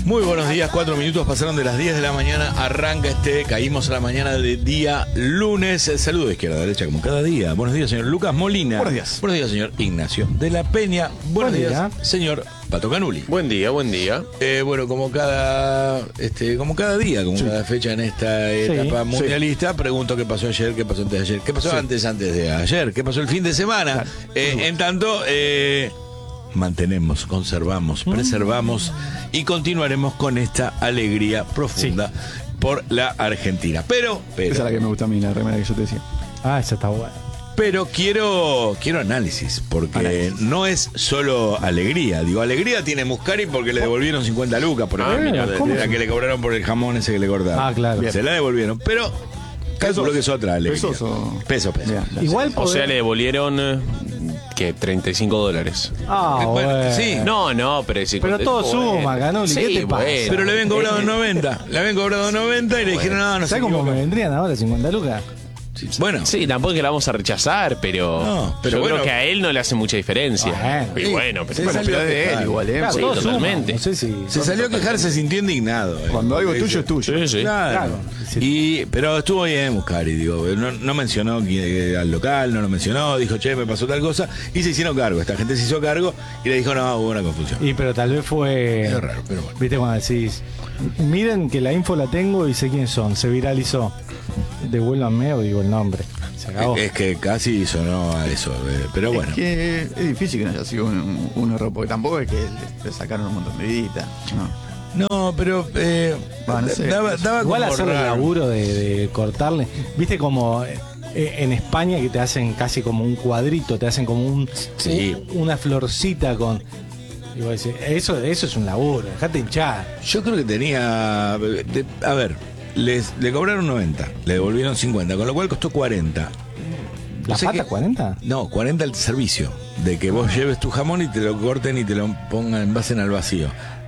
Muy buenos días, 4 minutos pasaron de las 10 de la mañana, arranca caímos a la mañana de día lunes. El saludo de izquierda a derecha como cada día. Buenos días, señor Lucas Molina. Buenos días. Buenos días, señor Ignacio de la Peña. Buenos días, señor Pato Canuli. Buen día, buen día. Bueno, como cada día, como cada fecha en esta etapa mundialista, pregunto qué pasó ayer, qué pasó antes de ayer, qué pasó antes de ayer, qué pasó el fin de semana. Claro, en tanto, mantenemos, conservamos, preservamos y continuaremos con esta alegría profunda por la Argentina. Pero esa es la que me gusta a mí, la remera que yo te decía. Ah, esa está buena. Pero quiero análisis, porque no es solo alegría. Digo, alegría tiene Muscari porque le devolvieron 50 lucas, por ejemplo, de la que le cobraron por el jamón ese que le cortaron. Ah, claro. Bien. Se la devolvieron, pero calculo que es otra alegría. Pesos. Bien. Igual O sea, le devolvieron, ¿qué? $35. Ah, bueno. Sí. No, pero si Pero todo suma, Canoli, Sí, ¿qué te pasa? bueno. Pero le habían cobrado 90. Le habían cobrado 90 y le dijeron, no sé. ¿Sabes cómo me vendrían ahora 50 lucas? Bueno. Sí, tampoco es que la vamos a rechazar, pero, No, pero yo bueno. creo que a él no le hace mucha diferencia. Bueno. Y bueno, pero Sí, Pero es de él igual, Claro, Sí, todo suma. totalmente. No sé si... Se salió a quejar, se sintió indignado. Cuando algo Porque tuyo es tuyo. Sí. Claro. Pero estuvo bien Muscari, digo, no mencionó al local, no lo mencionó, dijo, che, me pasó tal cosa, y se hicieron cargo, esta gente se hizo cargo y le dijo, no, hubo una confusión. Y pero tal vez fue... Es raro, pero bueno. Viste cuando decís, miren que la info la tengo y sé quién son, se viralizó. Devuélvanme o digo el nombre. Se acabó. Es que casi sonó a eso, pero bueno. Es que es difícil que no haya sido un error, porque tampoco es que le sacaron un montón de guita. No, pero no sé. daba Igual como hacer el raro. laburo de cortarle. Viste como en España que te hacen casi como un cuadrito, te hacen como una florcita con... Y vos decís, eso es un laburo, dejate hinchar. Yo creo que tenía, a ver, le cobraron 90, le devolvieron 50, con lo cual costó 40. ¿La O sea pata que- 40? No, 40 el servicio, de que vos lleves tu jamón y te lo corten y te lo pongan, envasen al vacío.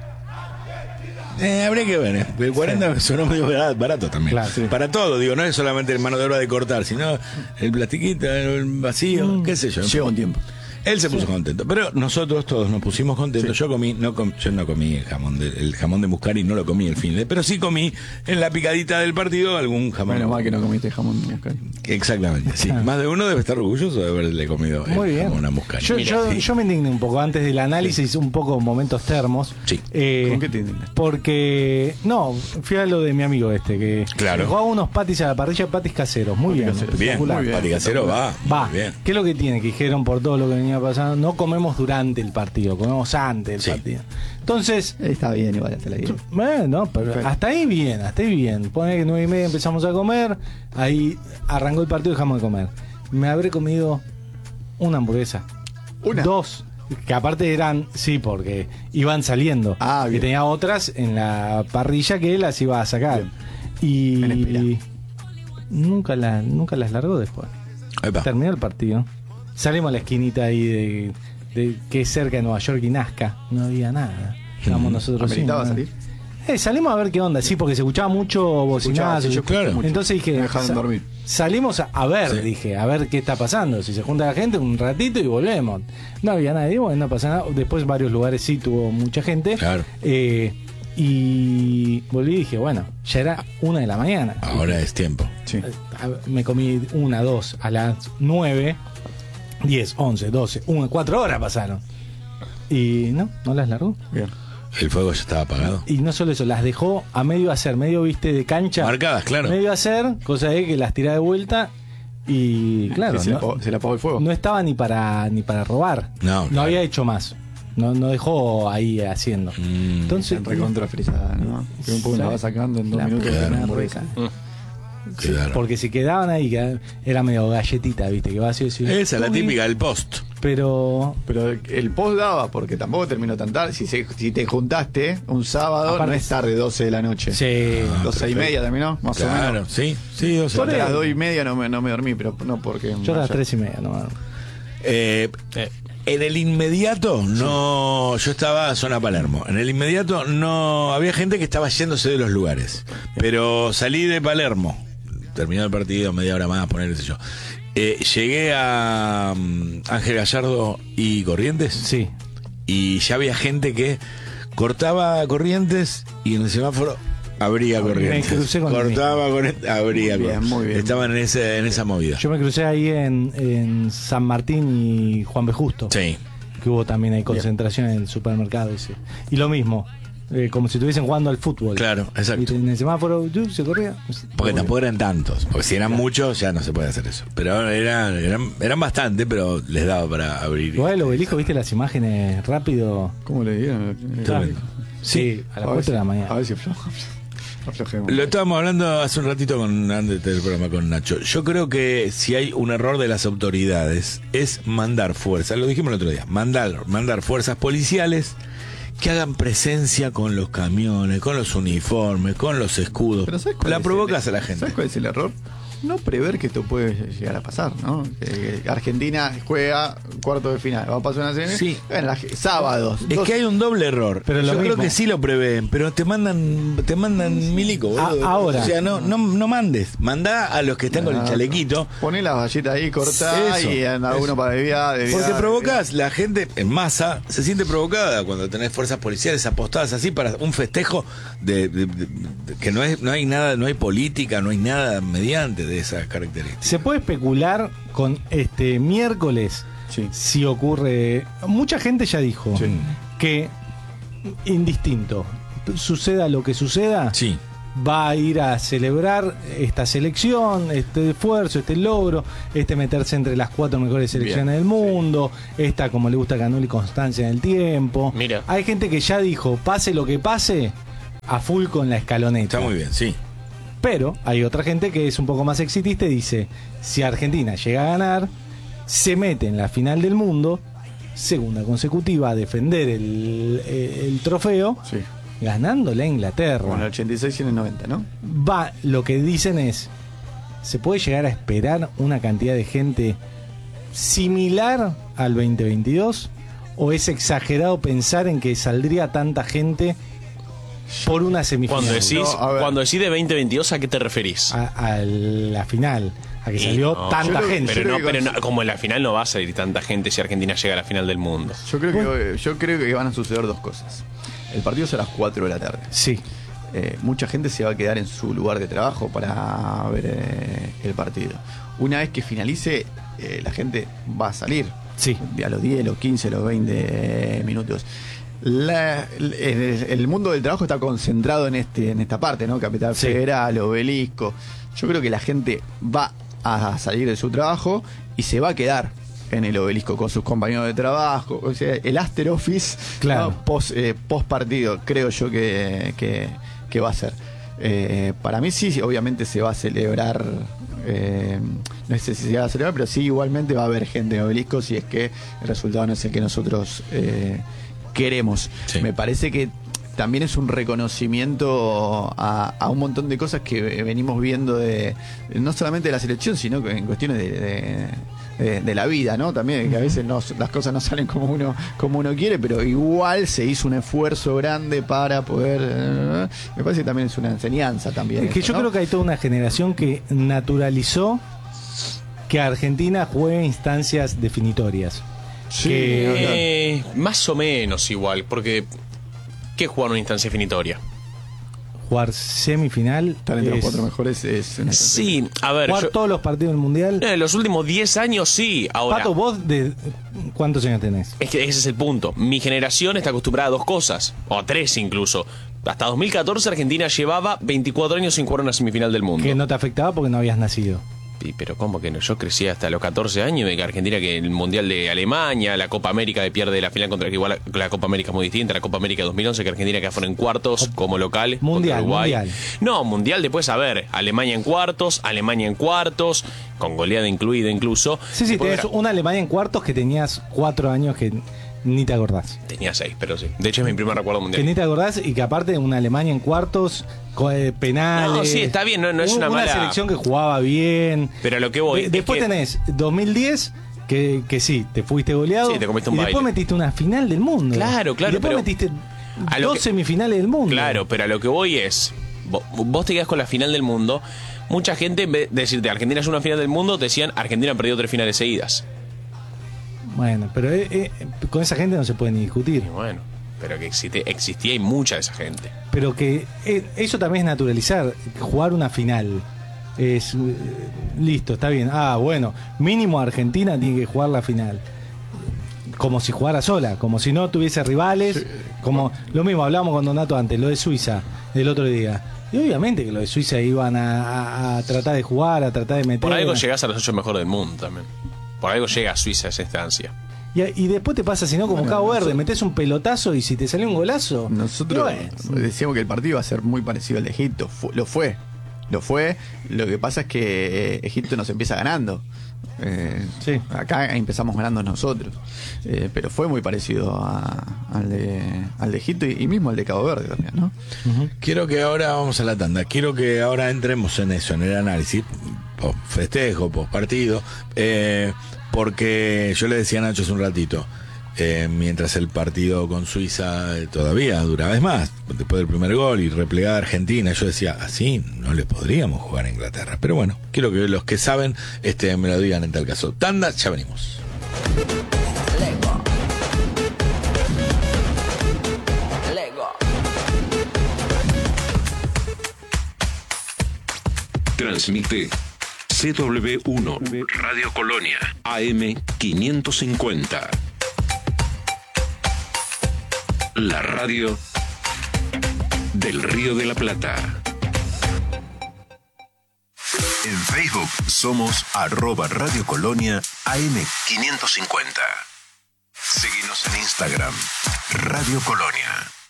Habría que ver, el 40 sonó medio barato también. Claro, sí. Para todo, digo, no es solamente el mano de obra de cortar, sino el plastiquito, el vacío, qué sé yo. Lleva un tiempo. Él se puso contento, pero nosotros todos nos pusimos contentos. Yo no comí el jamón de Muscari, no lo comí el fin de, pero sí comí en la picadita del partido algún jamón. Menos mal que no comiste jamón de Muscari. Exactamente, sí. Más de uno debe estar orgulloso de haberle comido Muy el bien. jamón a Muscari. Yo me indigné un poco antes del análisis, un poco momentos termos. Sí. ¿Con qué te indignaste? Porque, fui a lo de mi amigo que Claro. jugaba unos patis a la parrilla, patis caseros, muy bien. caseros. Bien, espectacular. muy bien. Paticasero va. Va, Muy bien. ¿qué es lo que tiene? Que dijeron por todo lo que venía pasando, no comemos durante el partido, comemos antes del partido. Entonces, Está bien, igual, hasta la digo. bueno, pero Perfecto. hasta ahí bien. Pone que 9:30 empezamos a comer, ahí arrancó el partido y dejamos de comer. Me habré comido una hamburguesa. ¿Una? 2. Que aparte eran, porque iban saliendo. Ah, y bien. tenía otras en la parrilla que él las iba a sacar. En Y espera. nunca las largó después. Epa. Terminó el partido. Salimos a la esquinita ahí de que es cerca de Nueva York y Nazca. No había nada. Estábamos nosotros ¿Ameritaba sin- salir? salimos a ver qué onda, sí, porque se escuchaba mucho bocinazo. Sí, yo escuché mucho. Entonces dije, Me dejaron dormir. salimos a ver, Sí. dije, a ver qué está pasando. Si se junta la gente, un ratito y volvemos. No había nadie, bueno, no pasa nada. Después varios lugares sí tuvo mucha gente. Claro. Y volví y dije, bueno, ya era 1 de la mañana. Ahora es tiempo. Sí. Me comí 1, 2 a las 9, 10, 11, 12, 1, 4 horas pasaron. Y no las largó. Bien. El fuego ya estaba apagado. Y no solo eso, las dejó a medio hacer, medio viste de cancha. Marcadas, claro. Medio hacer, cosa de que las tirá de vuelta y claro, Sí, se le apagó el fuego. no estaba ni para robar. No, claro. había hecho más. No dejó ahí haciendo. Entonces, Recontra frisada, ¿no? Que un poco la va sacando en 2 La minutos. puta de una madre. hamburguesa. Claro. porque si quedaban ahí, era medio galletita, viste, que va así. Esa es la típica del post. Pero Pero el post daba, porque tampoco terminó tan tarde. Si te juntaste un sábado, Aparte- no es tarde, 12 de la noche. sí. 12 y media terminó, más o Claro, menos. sí, 12 Por horas. las 2 y media no me dormí, pero no porque... Yo a las 3:30, no. En el inmediato, no. Yo estaba en zona Palermo. En el inmediato, no. Había gente que estaba yéndose de los lugares. Pero salí de Palermo. Terminó el partido, media hora más, poner, qué sé yo. Llegué a Ángel Gallardo y Corrientes. Sí. Y ya había gente que cortaba Corrientes y en el semáforo abría Corrientes. Me crucé con Cortaba Corrientes, abría. Muy bien, muy bien. Estaban en esa movida. Yo me crucé ahí en San Martín y Juan B. Justo. Sí. Que hubo también ahí concentración en el supermercado ese. Y lo mismo, como si estuviesen jugando al fútbol. Claro, exacto. Y en el semáforo se corría. Porque tampoco eran tantos. Porque si eran muchos, ya no se puede hacer eso. Pero eran bastante, pero les daba para abrir. Igual el obelisco, ¿viste las imágenes rápido? ¿Cómo le dieron? Sí, a las 4 de la mañana. A ver si aflojemos. Lo estábamos hablando hace un ratito antes del programa con Nacho. Yo creo que si hay un error de las autoridades es mandar fuerzas, lo dijimos el otro día, mandar fuerzas policiales que hagan presencia con los camiones, con los uniformes, con los escudos. Pero ¿sabes cuál La es provocas a la gente. ¿Sabes cuál es el error? No prever que esto puede llegar a pasar, ¿no? Que Argentina juega cuarto de final, va a pasar una serie. Sí. Sábados. Es que hay un doble error. Pero yo lo creo mismo. que sí lo prevén, pero te mandan milico, boludo. Ahora. O sea, no mandes. Mandá a los que están con el chalequito. Poné la valleta ahí, cortá Eso, y anda eso. uno para desviar. Porque provocas, la gente en masa se siente provocada cuando tenés fuerzas policiales apostadas así para un festejo de que no hay nada, no hay política, no hay nada mediante de esas características. Se puede especular con este miércoles Sí. si ocurre. Mucha gente ya dijo Sí. que indistinto, suceda lo que suceda, Sí. va a ir a celebrar esta selección, este esfuerzo, este logro, este meterse entre las 4 mejores selecciones Bien, del mundo, esta, como le gusta a Canoli, constancia en el tiempo. Mira. Hay gente que ya dijo, pase lo que pase, a full con la escaloneta. Está muy bien, sí. Pero hay otra gente que es un poco más exitista y dice, si Argentina llega a ganar, se mete en la final del mundo, segunda consecutiva, a defender el trofeo, Sí. ganándole a Inglaterra. Como en el 86 y en el 90, ¿no? Lo que dicen es, ¿se puede llegar a esperar una cantidad de gente similar al 2022? ¿O es exagerado pensar en que saldría tanta gente por una semifinal? Cuando decís de 2022, ¿a qué te referís? A la final, a que Y salió no, tanta yo creo- gente. Pero no, como en la final no va a salir tanta gente si Argentina llega a la final del mundo. Yo creo que van a suceder dos cosas. El partido es a las 4 de la tarde. Sí, Mucha gente se va a quedar en su lugar de trabajo para ver el partido. Una vez que finalice, la gente va a salir. sí. A los 10, los 15, los 20 minutos. El mundo del trabajo está concentrado en esta parte, ¿no? Capital Sí. Federal, Obelisco. Yo creo que la gente va a salir de su trabajo y se va a quedar en el Obelisco con sus compañeros de trabajo. O sea, el after office, Claro. ¿no? Post partido, creo yo que va a ser. Para mí sí, obviamente se va a celebrar. No sé si se va a celebrar, pero sí, igualmente va a haber gente en Obelisco si es que el resultado no es el que nosotros queremos. Sí. Me parece que también es un reconocimiento a un montón de cosas que venimos viendo no solamente de la selección, sino que en cuestiones de la vida, ¿no? También que a veces las cosas no salen como uno quiere, pero igual se hizo un esfuerzo grande para poder. Me parece que también es una enseñanza también. Es que eso, yo ¿no? creo que hay toda una generación que naturalizó que Argentina juegue instancias definitorias. Sí, Más o menos igual, porque ¿qué jugar una instancia definitoria? Jugar semifinal. estar entre los 4 mejores es una Sí, a ver, Jugar todos los partidos del mundial. en los últimos 10 años sí, ahora. Pato, vos ¿cuántos años tenés? Es que ese es el punto. Mi generación está acostumbrada a dos cosas, o a tres incluso. Hasta 2014 Argentina llevaba 24 años sin jugar una semifinal del mundo. Que no te afectaba porque no habías nacido. Pero ¿cómo que no? Yo crecí hasta los 14 años de que Argentina, que el Mundial de Alemania, la Copa América de pierde la final contra igual la Copa América es muy distinta, la Copa América 2011 que Argentina que fueron en cuartos como local Mundial, contra Uruguay. mundial. No, Mundial después, a ver, Alemania en cuartos, con goleada incluida incluso. Sí, Después tenés una Alemania en cuartos que tenías 4 años que ni te acordás. tenía 6, pero sí. De hecho es mi primer recuerdo mundial. Que ni te acordás y que aparte una Alemania en cuartos, penales. No, sí, está bien, no es una mala- selección que jugaba bien. Pero a lo que voy es Después que- tenés 2010, que sí, te fuiste goleado. Sí, te comiste un y después baile. metiste una final del mundo. Claro, Y después pero metiste a lo 2 que- semifinales del mundo. Claro, pero a lo que voy es, vos te quedás con la final del mundo, mucha gente en vez de decirte Argentina es una final del mundo, te decían Argentina ha perdido 3 finales seguidas. Bueno, pero con esa gente no se puede ni discutir. Y bueno, pero que existía y mucha de esa gente. Pero que eso también es naturalizar, jugar una final. Es listo, está bien. Bueno, mínimo Argentina tiene que jugar la final. Como si jugara sola, como si no tuviese rivales. Sí. Como lo mismo, hablábamos con Donato antes, lo de Suiza, del otro día. Y obviamente que los de Suiza iban a tratar de jugar, a tratar de meter. Por algo llegás a los 8 mejores del mundo también. Por algo llega a Suiza a esa instancia. Y después te pasa, si no, como Cabo Verde, metés un pelotazo y si te salió un golazo. Nosotros decíamos que el partido iba a ser muy parecido al de Egipto. Lo fue. Lo que pasa es que Egipto nos empieza ganando. Sí. Acá empezamos ganando nosotros. Pero fue muy parecido al de Egipto y mismo al de Cabo Verde también, ¿no? Uh-huh. Quiero que ahora vamos a la tanda. Quiero que ahora entremos en eso, en el análisis. Post festejo, post partido. Porque yo le decía a Nacho hace un ratito, mientras el partido con Suiza todavía duraba, es más, después del primer gol y replegada Argentina, yo decía, así no le podríamos jugar a Inglaterra. Pero bueno, quiero que los que saben me lo digan en tal caso. Tanda, ya venimos. Transmite CW1 Radio Colonia AM 550. La radio del Río de la Plata. En Facebook somos @Radio Colonia AM 550. Síguenos en Instagram, Radio Colonia.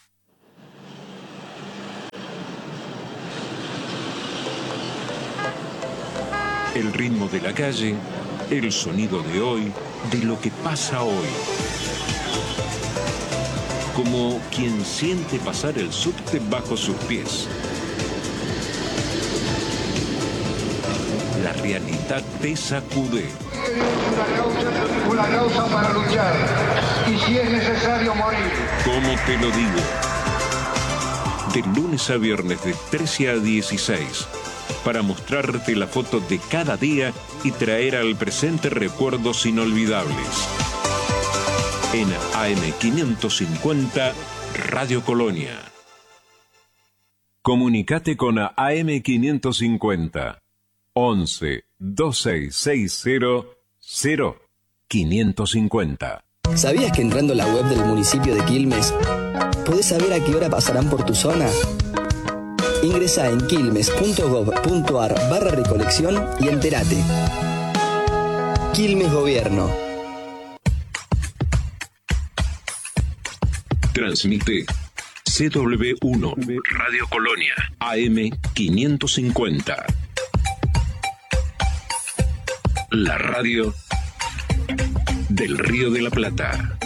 El ritmo de la calle, el sonido de hoy, de lo que pasa hoy. Como quien siente pasar el subte bajo sus pies. La realidad te sacude. Una causa para luchar, y si es necesario morir. ¿Cómo te lo digo? De lunes a viernes de 13 a 16. Para mostrarte la foto de cada día y traer al presente recuerdos inolvidables. En AM550 Radio Colonia. Comunicate con AM550 11 2660 0550. ¿Sabías que entrando a la web del municipio de Quilmes podés saber a qué hora pasarán por tu zona? Ingresa en quilmes.gov.ar/recolección y entérate. Quilmes Gobierno. Transmite CW1 Radio Colonia AM 550. La radio del Río de la Plata.